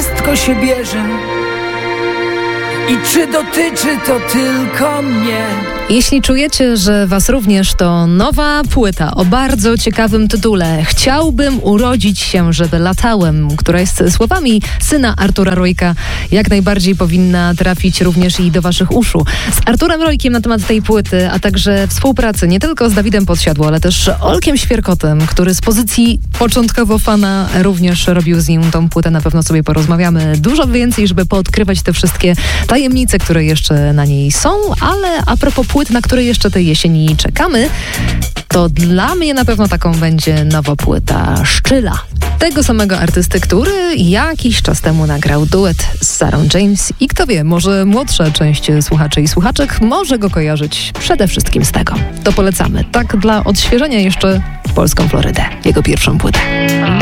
wszystko się bierze? I czy dotyczy to tylko mnie? Jeśli czujecie, że was również, to nowa płyta o bardzo ciekawym tytule Chciałbym urodzić się, żeby latałem, która jest słowami syna Artura Rojka, jak najbardziej powinna trafić również i do waszych uszu. Z Arturem Rojkiem na temat tej płyty, a także współpracy nie tylko z Dawidem Podsiadło, ale też Olkiem Świerkotem, który z pozycji początkowo fana również robił z nim tą płytę. Na pewno sobie porozmawiamy dużo więcej, żeby poodkrywać te wszystkie tajemnice, które jeszcze na niej są, ale a propos płyt, na które jeszcze tej jesieni czekamy, to dla mnie na pewno taką będzie nowa płyta Szczyla. Tego samego artysty, który jakiś czas temu nagrał duet z Sarą James i kto wie, może młodsza część słuchaczy i słuchaczek może go kojarzyć przede wszystkim z tego. To polecamy. Tak dla odświeżenia jeszcze Polską Florydę, jego pierwszą płytę.